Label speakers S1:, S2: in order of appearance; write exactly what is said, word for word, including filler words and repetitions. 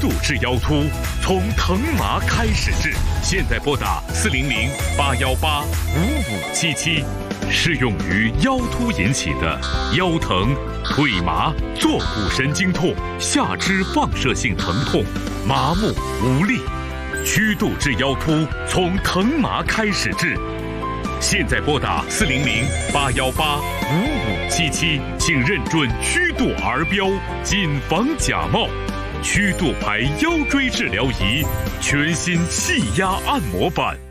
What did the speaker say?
S1: 度治腰突，从疼麻开始治。现在拨打四零零八幺八五五七七，适用于腰突引起的腰疼、腿麻、坐骨神经痛、下肢放射性疼痛、麻木无力。曲度治腰突，从疼麻开始治。现在拨打四零零八幺八五五七七，请认准曲度儿标，谨防假冒。曲度牌腰椎治疗仪，全新气压按摩板。